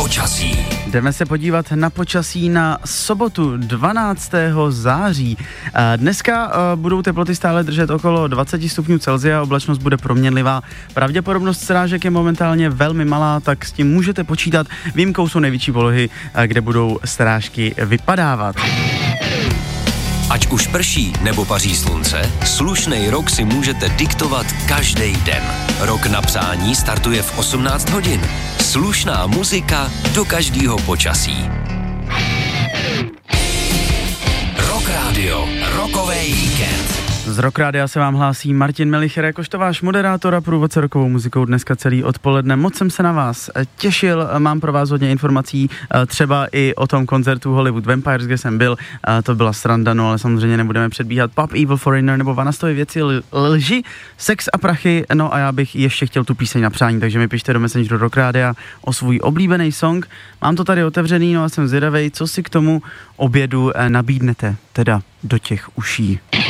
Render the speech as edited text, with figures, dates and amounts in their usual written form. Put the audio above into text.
počasí. Jdeme se podívat na počasí na sobotu 12. září. Dneska budou teploty stále držet okolo 20 stupňů Celsia, oblačnost bude proměnlivá. Pravděpodobnost srážek je momentálně velmi malá, tak s tím můžete počítat. Výjimkou jsou největší polohy, kde budou srážky vypadávat. Ať už prší nebo paří slunce, slušnej rok si můžete diktovat každý den. Rok na psání startuje v 18 hodin. Slušná muzika do každého počasí. Rock Radio, rokovej víkend. Z Rock Rádia se vám hlásí Martin Melicher, jakožto váš moderátor a průvodce rokovou muzikou dneska celý odpoledne. Moc jsem se na vás těšil, mám pro vás hodně informací, třeba i o tom koncertu Hollywood Vampires, kde jsem byl, to byla sranda, no ale samozřejmě nebudeme předbíhat. Pub Evil Foreigner nebo Vanastovy věci, lži, sex a prachy, no a já bych ještě chtěl tu píseň na přání, takže mi pište do Messengeru Rock Rádia o svůj oblíbený song. Mám to tady otevřený, no a jsem zvědavej, co si k tomu obědu nabídnete, teda do těch uší.